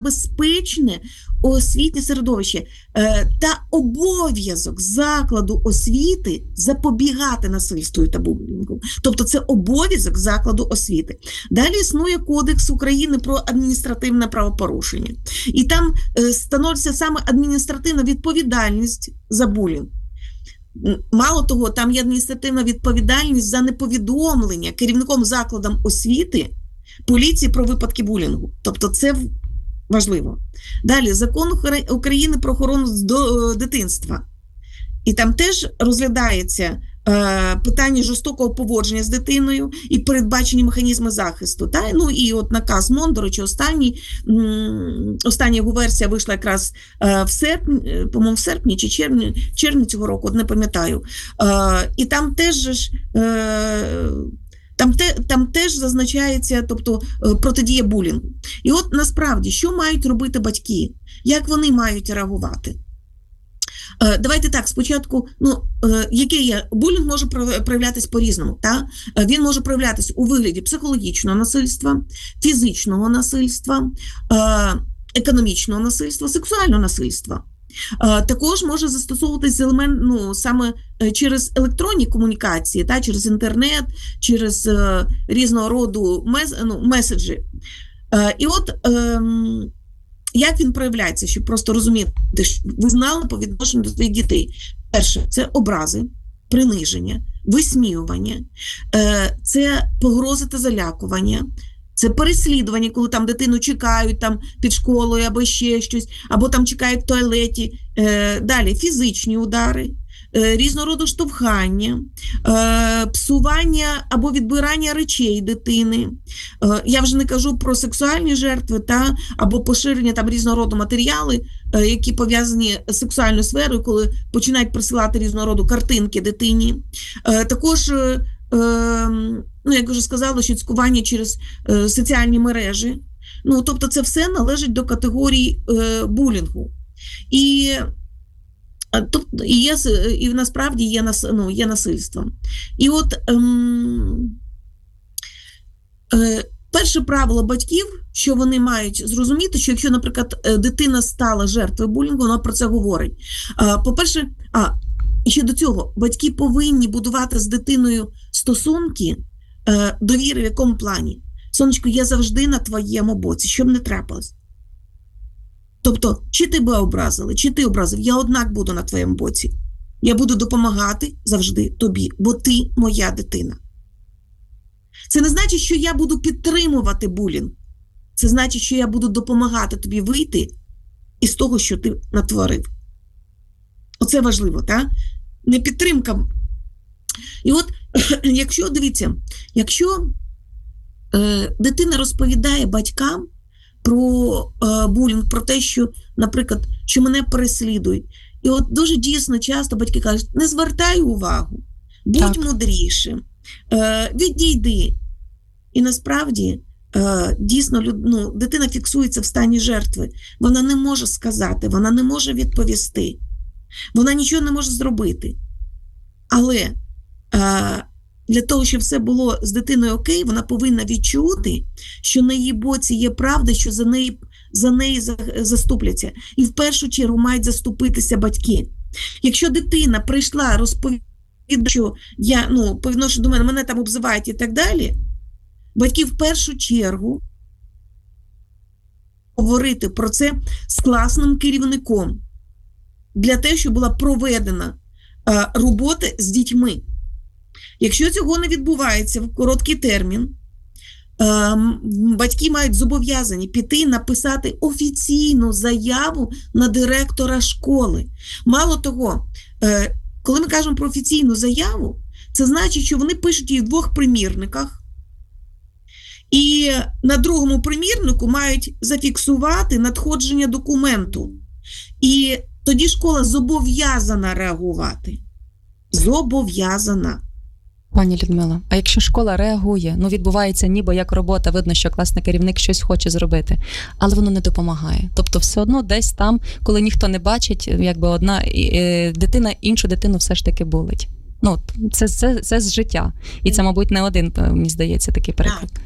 безпечне освітнє середовище та обов'язок закладу освіти запобігати насильству та булінгу. Тобто це обов'язок закладу освіти. Далі існує Кодекс України про адміністративне правопорушення. І там становиться саме адміністративна відповідальність за булінг. Мало того, там є адміністративна відповідальність за неповідомлення керівником закладом освіти поліції про випадки булінгу. Тобто це важливо. Далі, Закон України про охорону дитинства. І там теж розглядається питання жорстокого поводження з дитиною і передбачені механізми захисту. Та? Ну і от наказ МОН, до речі, остання його версія вийшла якраз в серпні, по-моєму, в серпні чи червні цього року, от не пам'ятаю. І там теж Там теж зазначається, тобто, протидія булінгу. І от насправді, що мають робити батьки? Як вони мають реагувати? Давайте так, спочатку, булінг може проявлятися по-різному. Та? Він може проявлятися у вигляді психологічного насильства, фізичного насильства, економічного насильства, сексуального насильства. Також може застосовуватись саме через електронні комунікації, через інтернет, через різного роду меседжі. І от як він проявляється, щоб просто розуміти, щоб ви знали по відношенню до своїх дітей. Перше, це образи, приниження, висміювання, це погрози та залякування, це переслідування, коли там дитину чекають там під школою або ще щось, або там чекають в туалеті. Далі фізичні удари, різного роду штовхання, псування або відбирання речей дитини. Я вже не кажу про сексуальні жертви або поширення там різного роду матеріали, які пов'язані з сексуальною сферою, коли починають присилати різного роду картинки дитині. Також як вже сказала, що цькування через соціальні мережі. Тобто це все належить до категорії булінгу. І насправді є насильством. І от перше правило батьків, що вони мають зрозуміти, що якщо, наприклад, дитина стала жертвою булінгу, вона про це говорить. По-перше, і ще до цього, батьки повинні будувати з дитиною стосунки довіри в якому плані. Сонечко, я завжди на твоєму боці, що б не трапилось. Тобто, чи тебе образили, чи ти образив, я однак буду на твоєму боці. Я буду допомагати завжди тобі, бо ти моя дитина. Це не значить, що я буду підтримувати булінг. Це значить, що я буду допомагати тобі вийти із того, що ти натворив. Оце важливо, так? Не підтримка. І от, якщо дитина розповідає батькам про булінг, про те, що, наприклад, що мене переслідують. І от дуже дійсно часто батьки кажуть, не звертай увагу, будь мудрішим, відійди. І насправді, дійсно, дитина фіксується в стані жертви. Вона не може сказати, вона не може відповісти. Вона нічого не може зробити. Але для того, щоб все було з дитиною окей, вона повинна відчути, що на її боці є правда, що за неї заступляться. І в першу чергу мають заступитися батьки. Якщо дитина прийшла розповідати, що по відношенню до мене там обзивають і так далі, батьки в першу чергу говорити про це з класним керівником для того, щоб була проведена робота з дітьми. Якщо цього не відбувається в короткий термін, батьки мають зобов'язані піти написати офіційну заяву на директора школи. Мало того, коли ми кажемо про офіційну заяву, це значить, що вони пишуть її в 2 примірниках, і на другому примірнику мають зафіксувати надходження документу. І тоді школа зобов'язана реагувати. Зобов'язана. Пані Людмила, а якщо школа реагує, відбувається ніби як робота, видно, що класний керівник щось хоче зробити, але воно не допомагає. Тобто все одно десь там, коли ніхто не бачить, якби одна дитина іншу дитину все ж таки булить. Це з життя. І це, мабуть, не один, мені здається, такий приклад.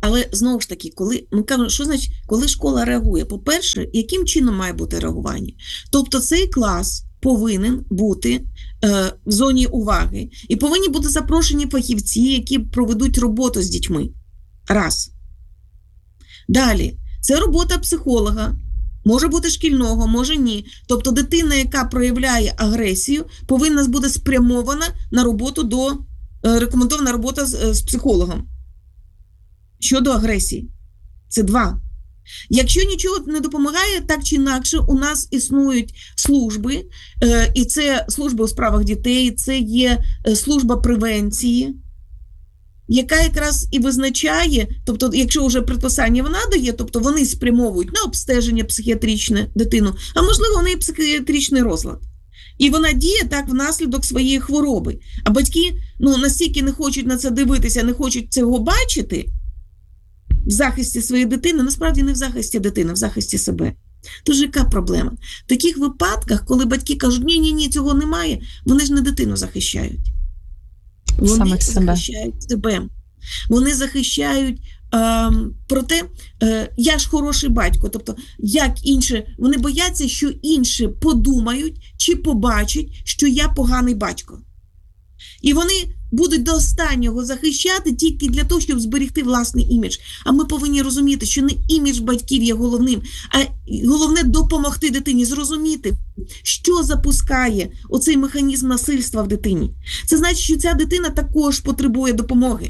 Але знову ж таки, коли ми кажемо, що значить, коли школа реагує? По-перше, яким чином має бути реагування? Тобто цей клас повинен бути в зоні уваги і повинні бути запрошені фахівці, які проведуть роботу з дітьми. Раз. Далі, це робота психолога, може бути шкільного, може ні. Тобто дитина, яка проявляє агресію, повинна бути спрямована на роботу рекомендована робота з психологом. Щодо агресії. Це 2. Якщо нічого не допомагає, так чи інакше, у нас існують служби, і це служба у справах дітей, це є служба превенції, яка якраз і визначає, тобто, якщо вже предписання вона дає, тобто вони спрямовують на обстеження психіатричне дитину, а можливо, у неї психіатричний розлад. І вона діє так внаслідок своєї хвороби. А батьки настільки не хочуть на це дивитися, не хочуть цього бачити в захисті своєї дитини, насправді не в захисті дитини, в захисті себе. Тож яка проблема? В таких випадках, коли батьки кажуть, ні, цього немає, вони ж не дитину захищають. Вони захищають себе. Вони захищають проте, я ж хороший батько. Тобто, як інше, вони бояться, що інші подумають чи побачать, що я поганий батько. І вони будуть до останнього захищати тільки для того, щоб зберегти власний імідж. А ми повинні розуміти, що не імідж батьків є головним, а головне допомогти дитині зрозуміти, що запускає оцей механізм насильства в дитині. Це значить, що ця дитина також потребує допомоги.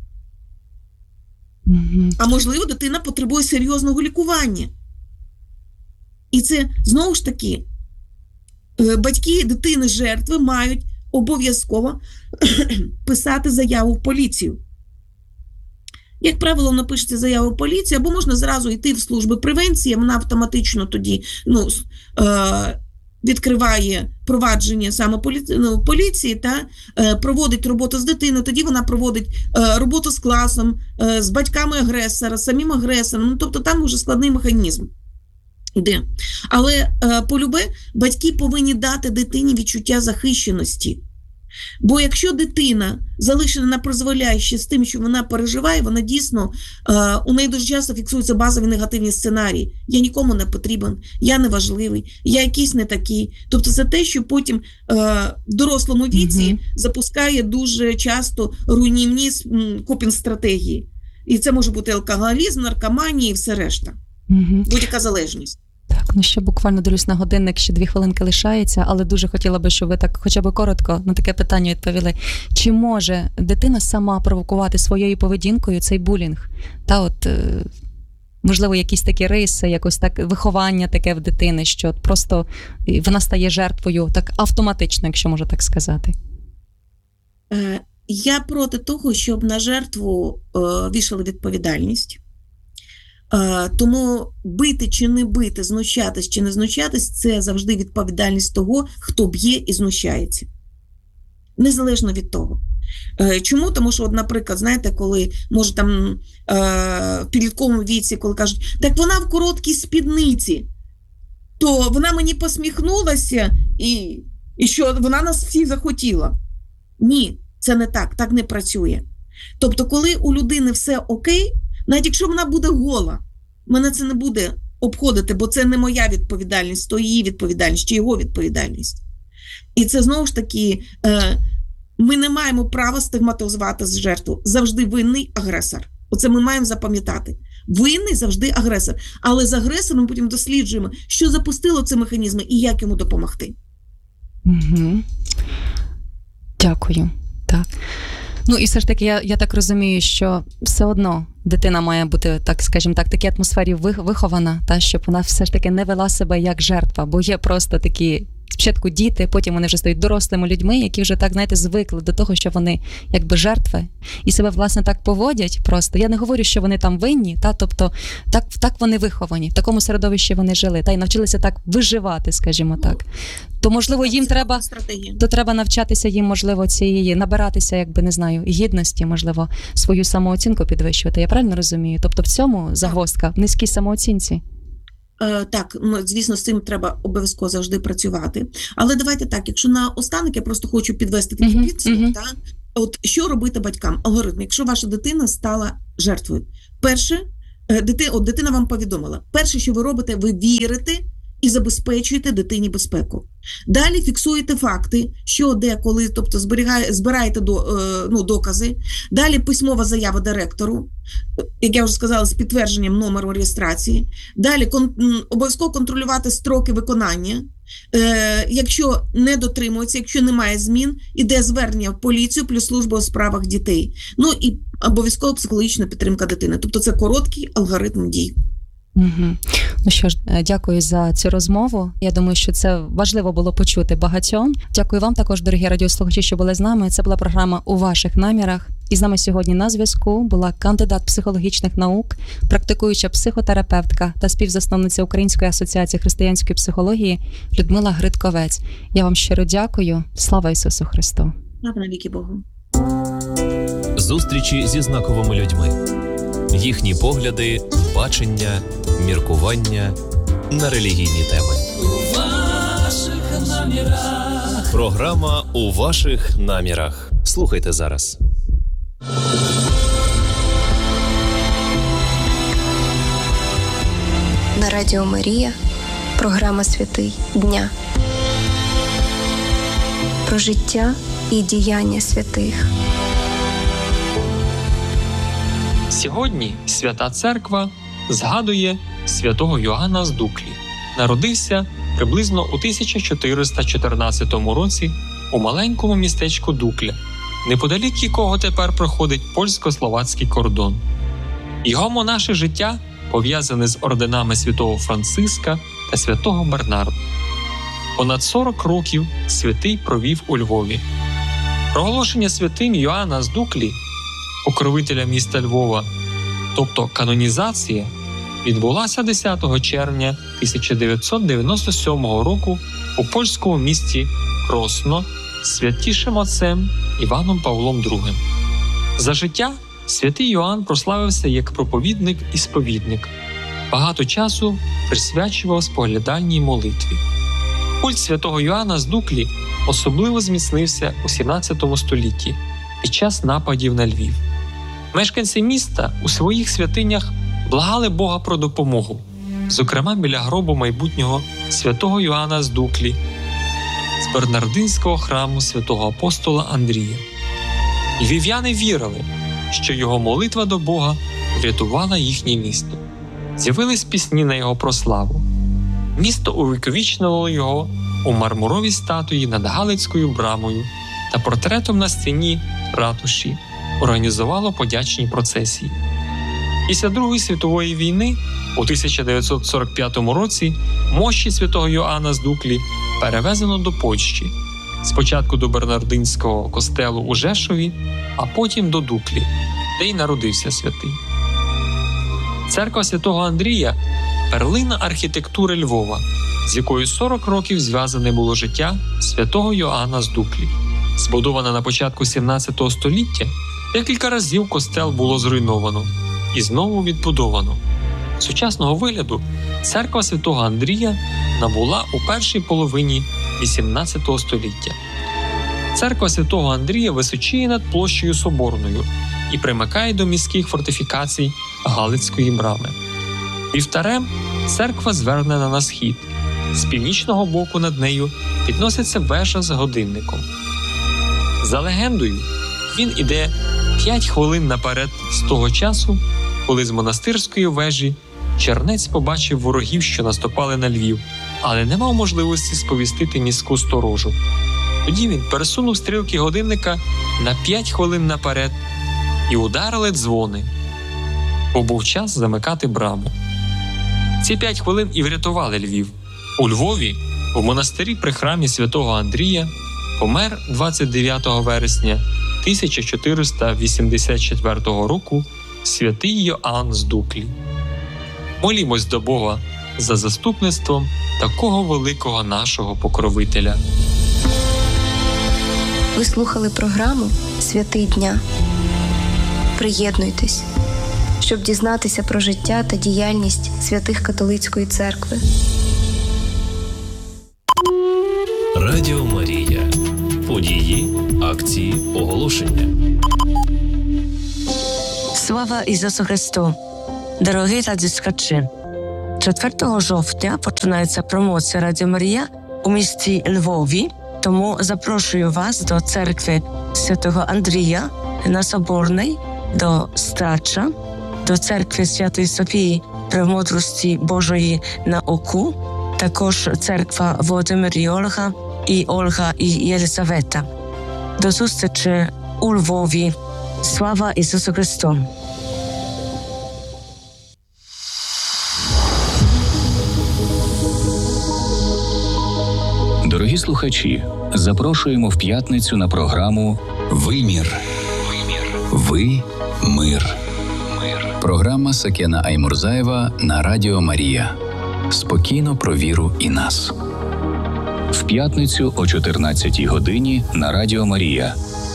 А можливо, дитина потребує серйозного лікування. І це, знову ж таки, батьки дитини-жертви мають обов'язково писати заяву в поліцію. Як правило, напишете заяву в поліцію, або можна зразу йти в служби превенції, вона автоматично тоді відкриває провадження саме поліції та проводить роботу з дитиною, тоді вона проводить роботу з класом, з батьками агресора, з самим агресором, тобто там вже складний механізм йде. Але полюбе батьки повинні дати дитині відчуття захищеності. Бо якщо дитина залишена на призволяще з тим, що вона переживає, вона дійсно, у неї дуже часто фіксуються базові негативні сценарії. Я нікому не потрібен, я неважливий, я якийсь не такий. Тобто це те, що потім в дорослому віці запускає дуже часто руйнівні копінг-стратегії. І це може бути алкоголізм, наркоманія і все решта. Будь-яка залежність. Так, ще буквально дивлюсь на годинник, ще 2 хвилинки лишається, але дуже хотіла би, щоб ви так хоча б коротко на таке питання відповіли. Чи може дитина сама провокувати своєю поведінкою цей булінг? Можливо, якісь такі риси, якось так виховання таке в дитини, що просто вона стає жертвою так автоматично, якщо можна так сказати? Я проти того, щоб на жертву вішали відповідальність. Тому бити чи не бити, знущатись чи не знущатись – це завжди відповідальність того, хто б'є і знущається. Незалежно від того. Чому? Тому що, наприклад, знаєте, коли, може там в підлітковому віці, коли кажуть, так вона в короткій спідниці, то вона мені посміхнулася і що вона нас всіх захотіла. Ні, це не так, так не працює. Тобто, коли у людини все окей, навіть якщо вона буде гола, мене це не буде обходити, бо це не моя відповідальність, то її відповідальність, чи його відповідальність. І це, знову ж таки, ми не маємо права стигматизувати жертву. Завжди винний агресор. Оце ми маємо запам'ятати. Винний завжди агресор. Але з агресором потім досліджуємо, що запустило ці механізми і як йому допомогти. Дякую. Так. І все ж таки, я так розумію, що все одно дитина має бути, так скажімо так, в такій атмосфері вихована, щоб вона все ж таки не вела себе як жертва, бо є просто такі спочатку діти, потім вони вже стають дорослими людьми, які вже так, знаєте, звикли до того, що вони якби жертви і себе, власне, так поводять просто. Я не говорю, що вони там винні, тобто так вони виховані, в такому середовищі вони жили, і навчилися так виживати, скажімо так. То, можливо, їм треба навчатися їм, можливо, цієї, набиратися, якби, не знаю, гідності, можливо, свою самооцінку підвищувати. Я правильно розумію? Тобто в цьому загвоздка, в низькій самооцінці? Так, звісно, з цим треба обов'язково завжди працювати. Але давайте так, якщо на останок я просто хочу підвести такий підсумок, от що робити батькам? Алгоритм. Якщо ваша дитина стала жертвою, Перше, дитина вам повідомила. Перше, що ви робите, ви вірите і забезпечуєте дитині безпеку. Далі фіксуєте факти, що, де, коли, тобто збираєте докази. Далі письмова заява директору, як я вже сказала, з підтвердженням номеру реєстрації. Далі обов'язково контролювати строки виконання. Якщо не дотримується, якщо немає змін, іде звернення в поліцію плюс служба у справах дітей. Ну і обов'язково психологічна підтримка дитини. Тобто це короткий алгоритм дій. Угу. Ну що ж, дякую за цю розмову. Я думаю, що це важливо було почути багатьом. Дякую вам також, дорогі радіослухачі, що були з нами. Це була програма «У ваших намірах». І з нами сьогодні на зв'язку була кандидат психологічних наук, практикуюча психотерапевтка та співзасновниця Української асоціації християнської психології Людмила Гридковець. Я вам щиро дякую. Слава Ісусу Христу! Слава навіки Богу! Зустрічі зі знаковими людьми. Їхні погляди, бачення, міркування на релігійні теми. У ваших намірах. Програма «У ваших намірах». Слухайте зараз. На Радіо Марія програма «Святий дня». Про життя і діяння святих. Сьогодні Свята Церква згадує святого Йоанна з Дуклі. Народився приблизно у 1414 році у маленькому містечку Дукля, неподалік якого тепер проходить польсько-словацький кордон. Його монаше життя пов'язане з орденами святого Франциска та святого Бернарда. Понад 40 років святий провів у Львові. Проголошення святим Йоанна з Дуклі, покровителя міста Львова, тобто канонізація, відбулася 10 червня 1997 року у польському місті Кросно святішим отцем Іваном Павлом II. За життя святий Йоанн прославився як проповідник і сповідник. Багато часу присвячував споглядальній молитві. Культ святого Йоанна з Дуклі особливо зміцнився у 17 столітті під час нападів на Львів. Мешканці міста у своїх святинях благали Бога про допомогу, зокрема біля гробу майбутнього святого Йоанна з Дуклі, з Бернардинського храму святого апостола Андрія. Львів'яни вірили, що його молитва до Бога врятувала їхнє місто. З'явились пісні на його прославу. Місто увіковічнило його у мармуровій статуї над Галицькою брамою та портретом на стіні ратуші, організувало подячні процесії. Після Другої світової війни у 1945 році мощі святого Йоанна з Дуклі перевезено до Польщі, спочатку до Бернардинського костелу у Жешові, а потім до Дуклі, де й народився святий. Церква святого Андрія – перлина архітектури Львова, з якою 40 років зв'язане було життя святого Йоанна з Дуклі. Збудована на початку 17 століття, декілька разів костел було зруйновано і знову відбудовано. Сучасного вигляду церква святого Андрія набула у першій половині 18 століття. Церква святого Андрія височіє над площею Соборною і примикає до міських фортифікацій Галицької брами. Вівтарем церква звернена на схід. З північного боку над нею підноситься вежа з годинником. За легендою, він іде 5 хвилин наперед з того часу, коли з монастирської вежі чернець побачив ворогів, що наступали на Львів, але не мав можливості сповістити міську сторожу. Тоді він пересунув стрілки годинника на 5 хвилин наперед і ударили дзвони, бо був час замикати браму. Ці 5 хвилин і врятували Львів. У Львові, в монастирі при храмі святого Андрія, помер 29 вересня 1484 року святий Йоанн з Дуклі. Молімось до Бога за заступництвом такого великого нашого покровителя. Ви слухали програму «Святий дня». Приєднуйтесь, щоб дізнатися про життя та діяльність святих католицької церкви. Радіо Марія. Події, акції, оголошення. Слава Ісусу Христу! Дорогі радіослухачі, 4 жовтня починається промоція Радіо Марія у місті Львові, тому запрошую вас до церкви Святого Андрія на Соборний, до Страча, до церкви Святої Софії Премудрості Божої на Оку, також церква Володимир і Ольга і Єлизавета. До зустрічі у Львові. Слава Ісусу Христу! Дорогі слухачі, запрошуємо в п'ятницю на програму «Вимір». Ви – мир. Програма Сакена Аймурзаєва на Радіо Марія. Спокійно про віру і нас. В п'ятницю о 14-й годині на Радіо Марія.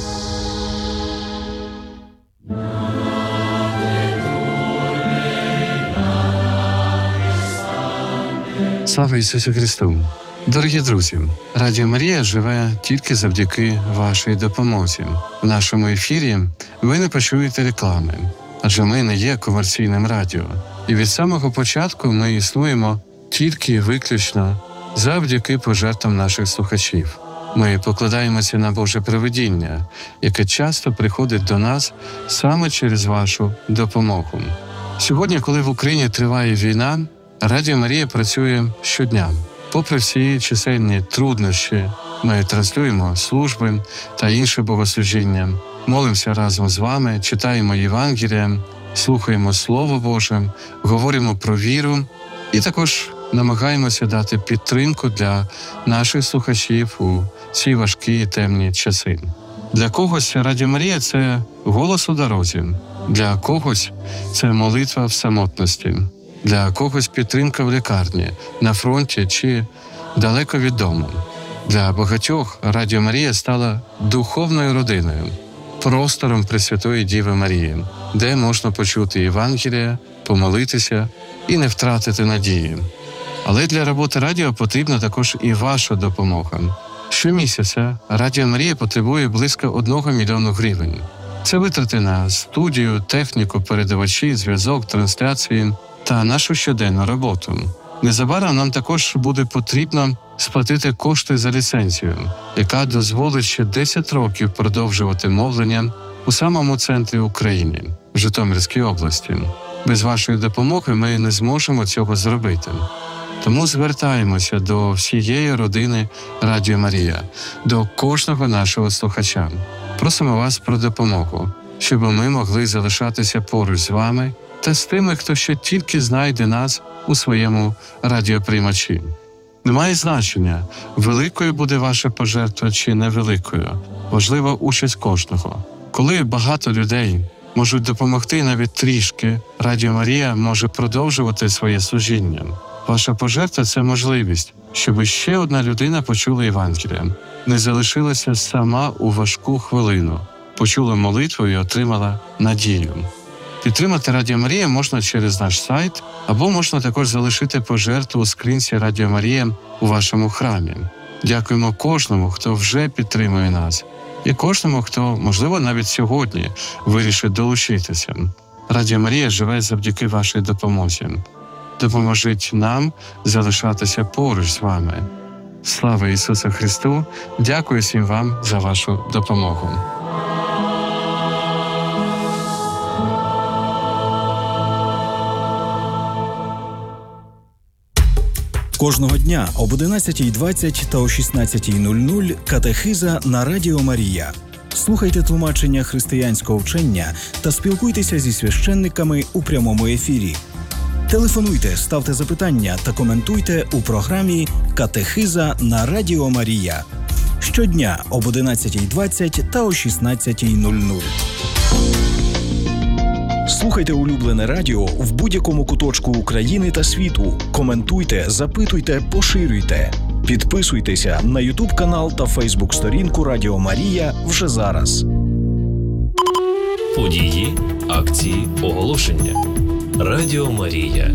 Слава Ісусу Христу! Дорогі друзі, Радіо Марія живе тільки завдяки вашій допомозі. В нашому ефірі ви не почуєте реклами, адже ми не є комерційним радіо. І від самого початку ми існуємо тільки і виключно завдяки пожертвам наших слухачів. Ми покладаємося на Боже провидіння, яке часто приходить до нас саме через вашу допомогу. Сьогодні, коли в Україні триває війна, Радіо Марія працює щодня. Попри всі чисельні труднощі, ми транслюємо служби та інше богослужіння, молимося разом з вами, читаємо Євангелія, слухаємо Слово Боже, говоримо про віру і також намагаємося дати підтримку для наших слухачів у ці важкі і темні часи. Для когось Радіо Марія – це голос у дорозі, для когось це молитва в самотності, для когось підтримка в лікарні, на фронті чи далеко від дому. Для багатьох Радіо Марія стала духовною родиною, простором Пресвятої Діви Марії, де можна почути Євангелія, помолитися і не втратити надії. Але для роботи радіо потрібна також і ваша допомога. Щомісяця Радіо Марія потребує близько 1 мільйона гривень. Це витрати на студію, техніку, передавачі, зв'язок, трансляції та нашу щоденну роботу. Незабаром нам також буде потрібно сплатити кошти за ліцензію, яка дозволить ще 10 років продовжувати мовлення у самому центрі України, в Житомирській області. Без вашої допомоги ми не зможемо цього зробити. Тому звертаємося до всієї родини Радіо Марія, до кожного нашого слухача. Просимо вас про допомогу, щоб ми могли залишатися поруч з вами та з тими, хто ще тільки знайде нас у своєму радіоприймачі. Немає значення, великою буде ваша пожертва чи невеликою. Важлива участь кожного. Коли багато людей можуть допомогти навіть трішки, Радіо Марія може продовжувати своє служіння. Ваша пожертва – це можливість, щоб ще одна людина почула Євангелія, не залишилася сама у важку хвилину, почула молитву і отримала надію. Підтримати Радіо Марія можна через наш сайт, або можна також залишити пожертву у скринці Радіо Марія у вашому храмі. Дякуємо кожному, хто вже підтримує нас, і кожному, хто, можливо, навіть сьогодні вирішить долучитися. Радіо Марія живе завдяки вашій допомозі. Допоможіть нам залишатися поруч з вами. Слава Ісусу Христу! Дякую всім вам за вашу допомогу. Кожного дня об 11:20 та о 16:00 катехиза на Радіо Марія. Слухайте тлумачення християнського вчення та спілкуйтеся зі священниками у прямому ефірі. Телефонуйте, ставте запитання та коментуйте у програмі «Катехиза на Радіо Марія». Щодня об 11:20 та о 16:00. Слухайте улюблене радіо в будь-якому куточку України та світу. Коментуйте, запитуйте, поширюйте. Підписуйтеся на YouTube-канал та Facebook-сторінку Радіо Марія вже зараз. Події, акції, оголошення. Радіо Марія.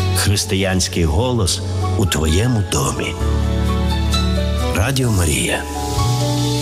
Християнський голос у твоєму домі. Радіо Марія.